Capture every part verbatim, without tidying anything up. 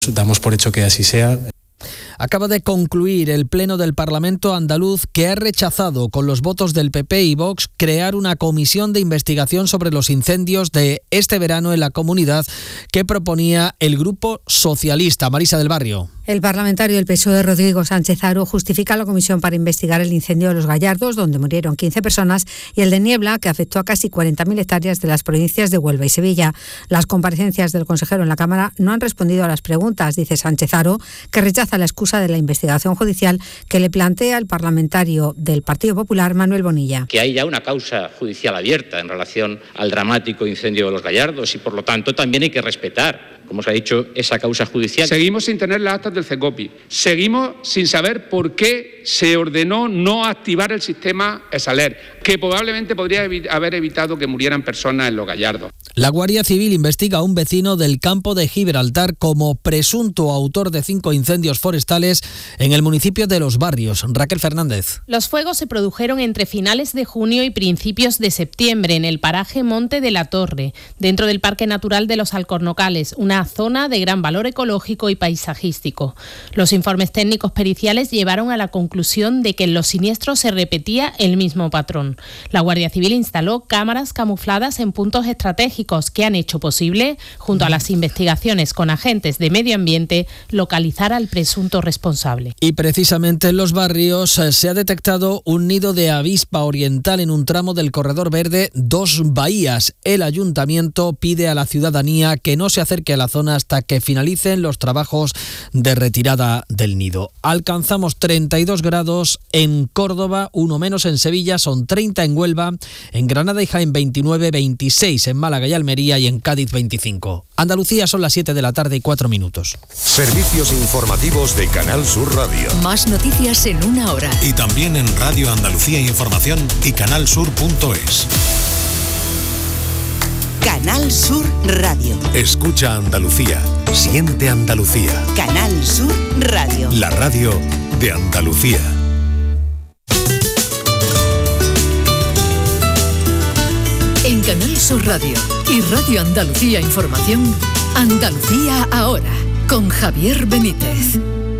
Damos por hecho que así sea. Acaba de concluir el Pleno del Parlamento andaluz, que ha rechazado con los votos del P P y Vox crear una comisión de investigación sobre los incendios de este verano en la comunidad que proponía el Grupo Socialista. Marisa del Barrio. El parlamentario del P S O E, Rodrigo Sánchez Haro, justifica la comisión para investigar el incendio de Los Gallardos, donde murieron quince personas, y el de Niebla, que afectó a casi cuarenta mil hectáreas de las provincias de Huelva y Sevilla. Las comparecencias del consejero en la Cámara no han respondido a las preguntas, dice Sánchez Haro, que rechaza la excusa de la investigación judicial que le plantea el parlamentario del Partido Popular, Manuel Bonilla. Que hay ya una causa judicial abierta en relación al dramático incendio de Los Gallardos y, por lo tanto, también hay que respetar, como se ha dicho, esa causa judicial. Seguimos sin tener las actas del CECOPI. Seguimos sin saber por qué se ordenó no activar el sistema ESALER, que probablemente podría evi- haber evitado que murieran personas en Los Gallardos. La Guardia Civil investiga a un vecino del campo de Gibraltar como presunto autor de cinco incendios forestales en el municipio de Los Barrios. Raquel Fernández. Los fuegos se produjeron entre finales de junio y principios de septiembre en el paraje Monte de la Torre, dentro del Parque Natural de los Alcornocales, una zona de gran valor ecológico y paisajístico. Los informes técnicos periciales llevaron a la conclusión de que en los siniestros se repetía el mismo patrón. La Guardia Civil instaló cámaras camufladas en puntos estratégicos que han hecho posible, junto a las investigaciones con agentes de medio ambiente, localizar al presunto responsable. Y precisamente en Los Barrios se ha detectado un nido de avispa oriental en un tramo del Corredor Verde Dos Bahías. El ayuntamiento pide a la ciudadanía que no se acerque a la zona hasta que finalicen los trabajos de retirada del nido. Alcanzamos treinta y dos grados en Córdoba, uno menos en Sevilla, son treinta en Huelva, en Granada y Jaén veintinueve, veintiséis en Málaga y Almería y en Cádiz veinticinco. Andalucía, son las siete de la tarde y cuatro minutos. Servicios informativos de Canal Sur Radio. Más noticias en una hora. Y también en Radio Andalucía Información y canalsur punto es. Canal Sur Radio. Escucha Andalucía. Siente Andalucía. Canal Sur Radio. La radio de Andalucía. En Canal Sur Radio y Radio Andalucía Información, Andalucía ahora, con Javier Benítez.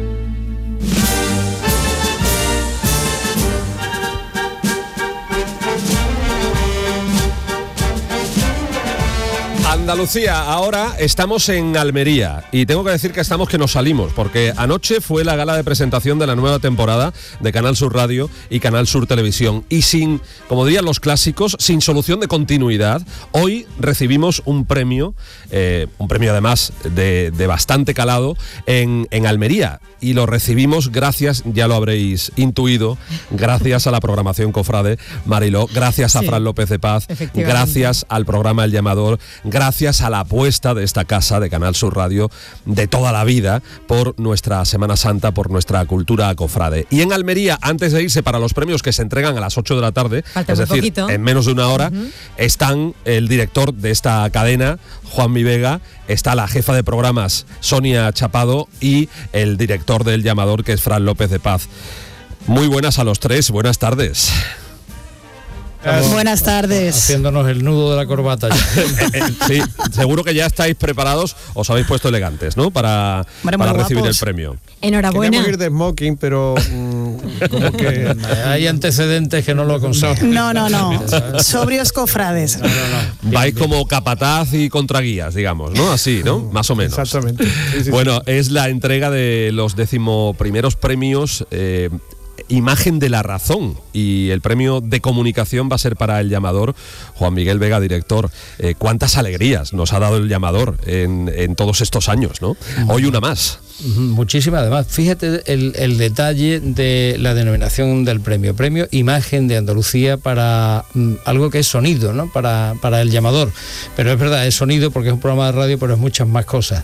Andalucía, ahora estamos en Almería y tengo que decir que estamos que nos salimos porque anoche fue la gala de presentación de la nueva temporada de Canal Sur Radio y Canal Sur Televisión y sin, como dirían los clásicos, sin solución de continuidad, hoy recibimos un premio, eh, un premio además de, de bastante calado en, en Almería y lo recibimos gracias, ya lo habréis intuido, gracias a la programación Cofrade, Mariló, gracias a sí, Fran López de Paz, gracias al programa El Llamador, gracias a la apuesta de esta casa de Canal Sur Radio de toda la vida por nuestra Semana Santa, por nuestra cultura cofrade. Y en Almería, antes de irse para los premios que se entregan a las ocho de la tarde, Falta es decir, poquito. en menos de una hora, uh-huh. están el director de esta cadena, Juan Mi Vega, está la jefa de programas, Sonia Chapado, y el director del Llamador, que es Fran López de Paz. Muy buenas a los tres, buenas tardes. Estamos Buenas tardes. Haciéndonos el nudo de la corbata. Sí, seguro que ya estáis preparados, os habéis puesto elegantes, ¿no? Para, bueno, para recibir el premio. Enhorabuena. Queremos ir de smoking, pero mmm, como que hay antecedentes que no lo aconsejan. No, no, no. Sobrios cofrades. No, no, no. Vais como capataz y contraguías, digamos, ¿no? Así, ¿no? Más o menos. Exactamente. Sí, sí, bueno, sí. Es la entrega de los decimoprimeros premios eh, Imagen de la Razón, y el premio de comunicación va a ser para El Llamador. Juan Miguel Vega, director, eh, cuántas alegrías nos ha dado El Llamador en, en todos estos años, ¿no? Hoy una más. Muchísimas, además. Fíjate el, el detalle de la denominación del premio. Premio Imagen de Andalucía para mm, algo que es sonido, ¿no? Para, para El Llamador. Pero es verdad, es sonido porque es un programa de radio, pero es muchas más cosas.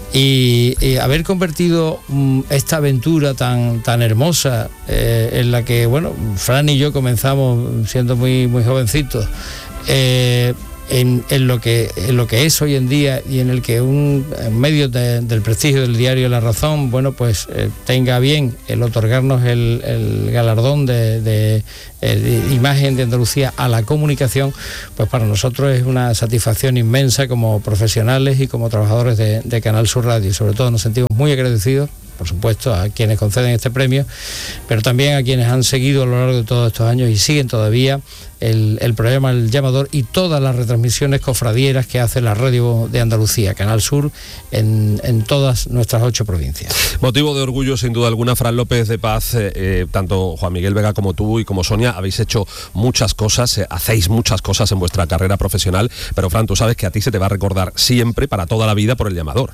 Y, y haber convertido mm, esta aventura tan, tan hermosa, eh, en la que, bueno, Fran y yo comenzamos siendo muy, muy jovencitos, eh, en, en, lo que, en lo que es hoy en día y en el que un medio de, del prestigio del diario La Razón, bueno, pues eh, tenga bien el otorgarnos el, el galardón de, de, de imagen de Andalucía a la comunicación, pues para nosotros es una satisfacción inmensa como profesionales y como trabajadores de, de Canal Sur Radio. Y sobre todo nos sentimos muy agradecidos, por supuesto, a quienes conceden este premio, pero también a quienes han seguido a lo largo de todos estos años y siguen todavía el, el programa El Llamador y todas las retransmisiones cofradieras que hace la radio de Andalucía, Canal Sur, en, en todas nuestras ocho provincias. Motivo de orgullo, sin duda alguna, Fran López de Paz, eh, eh, tanto Juan Miguel Vega como tú y como Sonia, habéis hecho muchas cosas, eh, hacéis muchas cosas en vuestra carrera profesional, pero Fran, tú sabes que a ti se te va a recordar siempre, para toda la vida, por El Llamador.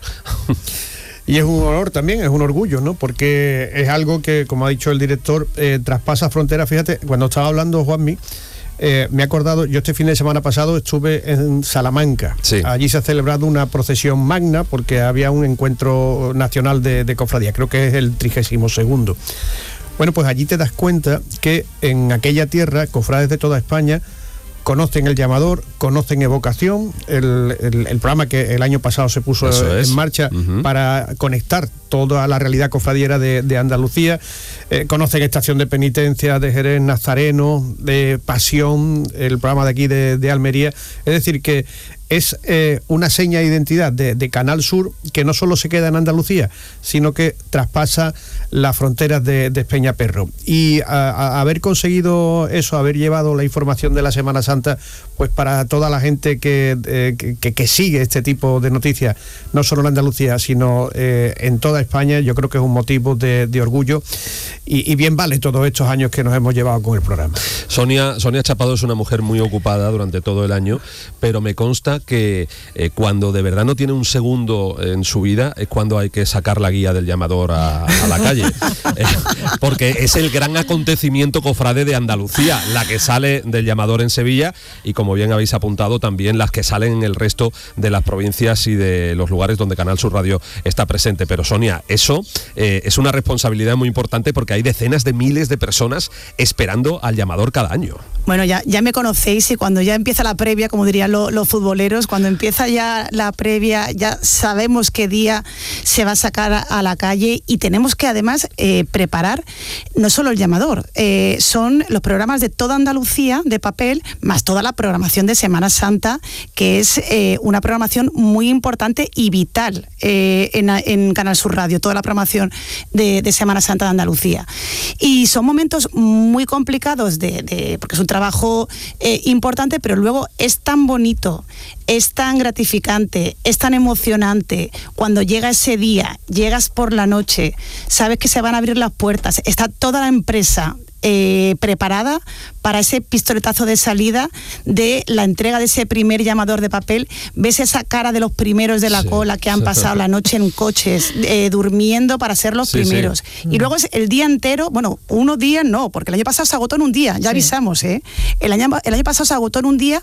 Y es un honor también, es un orgullo, ¿no? Porque es algo que, como ha dicho el director, eh, traspasa fronteras. Fíjate, cuando estaba hablando Juanmi, eh, me he acordado, yo este fin de semana pasado estuve en Salamanca. Sí. Allí se ha celebrado una procesión magna porque había un encuentro nacional de, de cofradía, creo que es el trigésimo segundo. Bueno, pues allí te das cuenta que en aquella tierra, cofrades de toda España conocen El Llamador, conocen Evocación, el, el, el programa que el año pasado se puso Eso en es. marcha uh-huh. para conectar toda la realidad cofradiera de, de Andalucía, eh, conocen Estación de Penitencia de Jerez, Nazareno, de Pasión, el programa de aquí de, de Almería, es decir que es eh, una seña de identidad de, de Canal Sur que no solo se queda en Andalucía, sino que traspasa las fronteras de, de Peñaperro. Y a, a haber conseguido eso, haber llevado la información de la Semana Santa, pues para toda la gente que, eh, que, que sigue este tipo de noticias, no solo en Andalucía, sino eh, en toda España, yo creo que es un motivo de, de orgullo y, y bien vale todos estos años que nos hemos llevado con el programa. Sonia, Sonia Chapado es una mujer muy ocupada durante todo el año, pero me consta que eh, cuando de verdad no tiene un segundo en su vida es cuando hay que sacar la guía del Llamador a, a la calle, eh, porque es el gran acontecimiento cofrade de Andalucía, la que sale del Llamador en Sevilla y, como bien habéis apuntado, también las que salen en el resto de las provincias y de los lugares donde Canal Sur Radio está presente. Pero Sonia, eso eh, es una responsabilidad muy importante porque hay decenas de miles de personas esperando al Llamador cada año. Bueno, ya, ya me conocéis y cuando ya empieza la previa, como dirían lo, los futboleros, cuando empieza ya la previa, ya sabemos qué día se va a sacar a, a la calle y tenemos que además eh, preparar no solo el Llamador, eh, son los programas de toda Andalucía de papel, más toda la programación de Semana Santa, que es eh, una programación muy importante y vital eh, en, en Canal Sur Radio, toda la programación de, de Semana Santa de Andalucía. Y son momentos muy complicados de, de porque es un trabajo eh, importante, pero luego es tan bonito, es tan gratificante, es tan emocionante cuando llega ese día, llegas por la noche, sabes que se van a abrir las puertas, está toda la empresa Eh, preparada para ese pistoletazo de salida de la entrega de ese primer llamador de papel. Ves esa cara de los primeros de la sí. cola que han pasado la noche en coches eh, durmiendo para ser los sí, primeros sí. y luego es el día entero, bueno, unos días no, porque el año pasado se agotó en un día, ya sí. avisamos, ¿eh? el, año, el año pasado se agotó en un día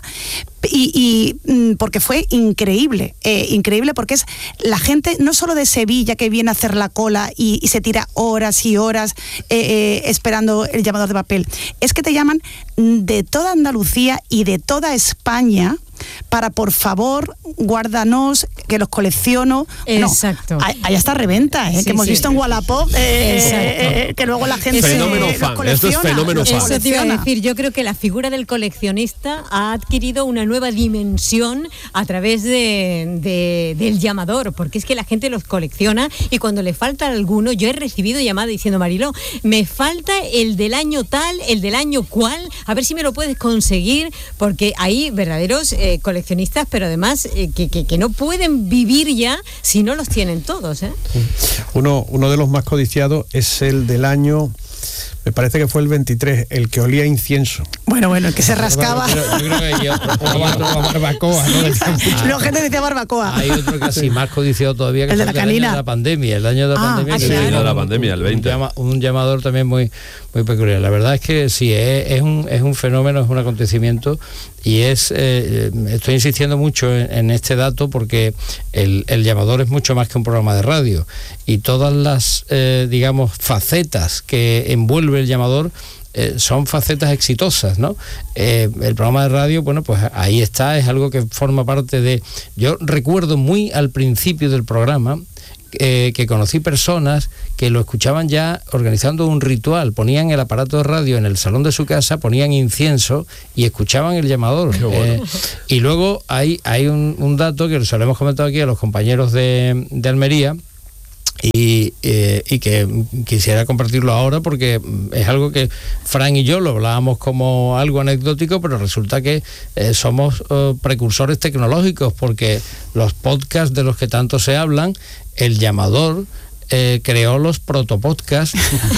y, y porque fue increíble, eh, increíble porque es la gente no solo de Sevilla que viene a hacer la cola y, y se tira horas y horas eh, eh, esperando el llamador de papel, es que te llaman de toda Andalucía y de toda España para, por favor, guárdanos, que los colecciono. Exacto. No, hay hasta reventa, ¿eh? Sí, que hemos sí. visto en Wallapop, eh, eh, eh, que luego la gente fenómeno se, fan. los colecciona. Esto es fenómeno fan. Eso te iba a decir, yo creo que la figura del coleccionista ha adquirido una nueva dimensión a través de, de, del llamador, porque es que la gente los colecciona y cuando le falta alguno, yo he recibido llamada diciendo, Mariló, me falta el del año tal, el del año cual, a ver si me lo puedes conseguir, porque hay verdaderos eh, coleccionistas, pero además eh, que, que, que no pueden vivir ya si no los tienen todos, ¿eh? Uno, uno de los más codiciados es el del año, me parece que fue el veintitrés, el que olía incienso. Bueno, bueno, el que se rascaba. Pero, pero yo creo que hay otro, hay otro barbacoa, ¿no? La gente decía barbacoa. Hay otro casi más codiciado todavía, que el de la canina. El año de la pandemia, el año de la ah, pandemia. Ah, que claro. el de la pandemia, el veinte. Un, llama, un llamador también muy, muy peculiar. La verdad es que sí, es, es, un, es un fenómeno, es un acontecimiento y es, eh, estoy insistiendo mucho en, en este dato porque el, el llamador es mucho más que un programa de radio y todas las, eh, digamos, facetas que envuelve el llamador eh, son facetas exitosas, ¿no? Eh, el programa de radio, bueno, pues ahí está, es algo que forma parte de... Yo recuerdo muy al principio del programa Eh, que conocí personas que lo escuchaban ya organizando un ritual, ponían el aparato de radio en el salón de su casa, ponían incienso y escuchaban el llamador. Bueno. eh, y luego hay, hay un, un dato que se lo hemos comentado aquí a los compañeros de, de Almería, Y, eh, y que quisiera compartirlo ahora porque es algo que Fran y yo lo hablábamos como algo anecdótico, pero resulta que eh, somos eh, precursores tecnológicos, porque los podcasts de los que tanto se hablan, El Llamador eh, creó los protopodcasts.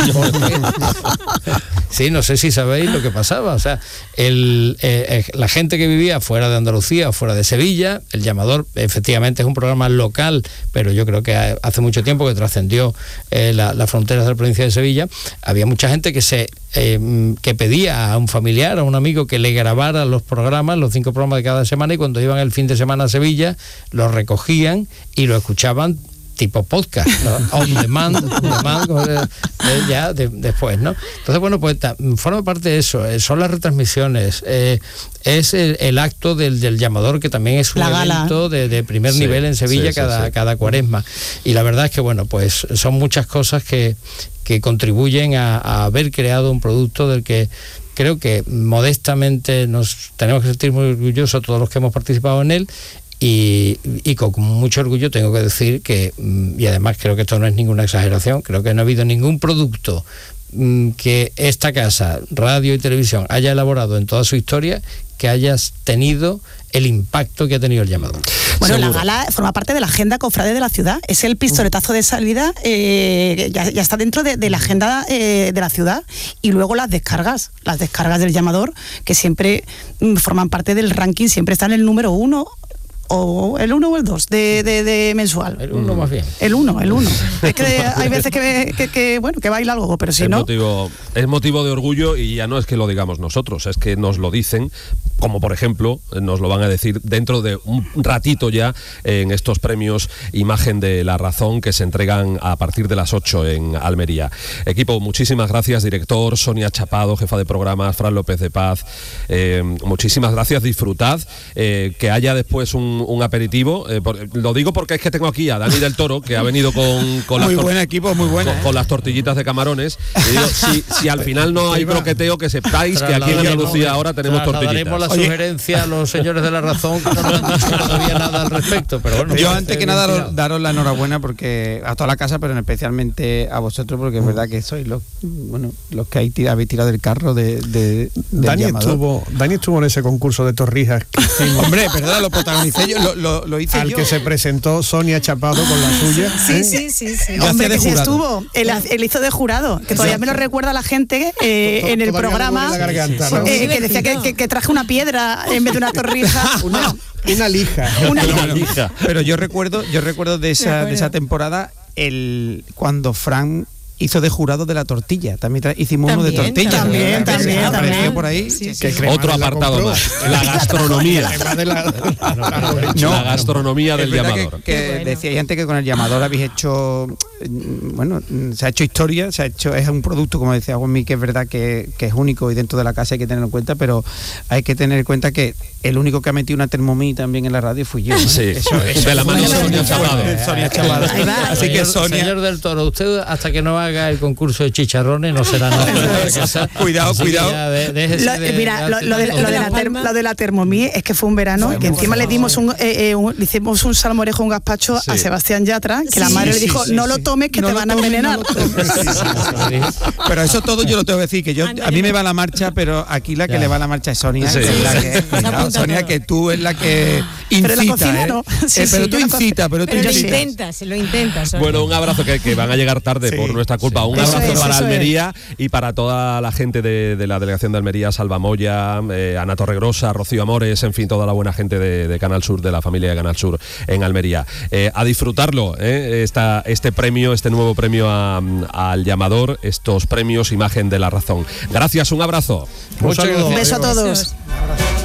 Sí, no sé si sabéis lo que pasaba. O sea, el, eh, la gente que vivía fuera de Andalucía o fuera de Sevilla, El Llamador efectivamente es un programa local, pero yo creo que hace mucho tiempo que trascendió eh, la, las fronteras de la provincia de Sevilla. Había mucha gente que se eh, que pedía a un familiar, a un amigo que le grabara los programas, los cinco programas de cada semana, y cuando iban el fin de semana a Sevilla, los recogían y lo escuchaban tipo podcast, ¿no? On demand, on demand eh, eh, ya de, después, ¿no? Entonces, bueno, pues ta, forma parte de eso, eh, son las retransmisiones, eh, es el, el acto del, del llamador, que también es un la evento de, de primer sí, nivel en Sevilla, sí, cada, sí, sí. cada cuaresma. Y la verdad es que, bueno, pues son muchas cosas que, que contribuyen a, a haber creado un producto del que creo que modestamente nos tenemos que sentir muy orgullosos todos los que hemos participado en él. Y, y con mucho orgullo tengo que decir que, y además creo que esto no es ninguna exageración, creo que no ha habido ningún producto que esta casa, radio y televisión, haya elaborado en toda su historia que hayas tenido el impacto que ha tenido El Llamador. Bueno, seguro. La gala forma parte de la agenda cofrade de la ciudad, es el pistoletazo de salida, eh, ya, ya está dentro de, de la agenda eh, de la ciudad, y luego las descargas, las descargas del Llamador, que siempre mm, forman parte del ranking, siempre están en el número uno, o el uno o el dos de, de, de mensual. El uno más bien. El uno, el uno. Es que hay veces que, que, que bueno, que baila algo, pero si es no... Motivo, es motivo de orgullo, y ya no es que lo digamos nosotros, es que nos lo dicen, como por ejemplo, nos lo van a decir dentro de un ratito ya en estos premios Imagen de la Razón, que se entregan a partir de las ocho en Almería. Equipo, muchísimas gracias, director, Sonia Chapado, jefa de programas, Fran López de Paz, eh, muchísimas gracias, disfrutad, eh, que haya después un un aperitivo, eh, por, lo digo porque es que tengo aquí a Dani del Toro, que ha venido con, con muy las buen equipo, muy buena, con, ¿eh? con las tortillitas de camarones, y digo, si, si al final no hay croqueteo, que sepáis que aquí en Andalucía ahora tenemos tortillitas. Daremos la Oye, sugerencia a los señores de La Razón, que no nos han dicho todavía nada al respecto, pero bueno. Yo antes que nada daros, daros la enhorabuena, porque a toda la casa, pero especialmente a vosotros, porque es verdad que sois los, bueno, los que habéis tirado, habéis tirado del carro de, de, Dani estuvo, Dani estuvo en ese concurso de torrijas. Hombre, perdón, lo protagonicé yo, lo, lo, lo hice al yo. que se presentó Sonia Chapado con la suya. Sí, ¿eh? sí, sí, sí. Hombre, que sí estuvo, él, él hizo de jurado, que todavía me lo recuerda la gente eh, en el programa, garganta, ¿no? eh, que decía que, que, que traje una piedra en vez de una torrija. una, una lija. Una pero, lija. Pero yo recuerdo, yo recuerdo de esa, de esa temporada el cuando Fran hizo de jurado de la tortilla. También tra- hicimos también, uno de tortilla. También, también, también, apareció por ahí. Sí, sí, sí. Otro apartado más. La gastronomía. No, la gastronomía del llamador. Que, que bueno. Decíais antes que con el llamador habéis hecho, bueno, se ha hecho historia, se ha hecho, es un producto, como decía Juanmi, que es verdad que, que es único y dentro de la casa hay que tenerlo en cuenta, pero hay que tener en cuenta que el único que ha metido una Thermomix también en la radio fui yo, ¿no? Sí, eso, eso de la mano de Sonia Chapado. Sonia Chapado. Así que Sonia, señor del Toro, usted hasta que no haga el concurso de chicharrones no será nada. Cuidado, así cuidado. De, de, de, lo, de, mira, lo, lo, de, lo, de la ter, lo de la Thermomix es que fue un verano fue que encima le dimos un, eh, eh, un, le hicimos un salmorejo, un gazpacho sí. a Sebastián Yatra, que sí, la madre sí, le dijo, sí, no sí. lo tomes que no te van a envenenar. No pero eso todo yo lo tengo que decir, que yo a mí me va la marcha, pero aquí la que ya. le va la marcha es Sonia. Sí. Es la que, cuidado, Sonia, que tú es la que incita. Pero la cocina, ¿eh? no. Sí, eh, pero sí, tú incitas, pero tú pero incitas. lo intentas, lo intentas. Sonia. Bueno, un abrazo, que, que van a llegar tarde sí. por nuestra culpa. Un abrazo es, para Almería es. y para toda la gente de, de la delegación de Almería, Salva Moya, eh, Ana Torregrosa, Rocío Amores, en fin, toda la buena gente de, de Canal Sur, de la familia de Canal Sur en Almería. Eh, a disfrutarlo, eh, esta, este premio, este nuevo premio a, a, al llamador, estos premios Imagen de la Razón. Gracias, un abrazo. Un beso a todos.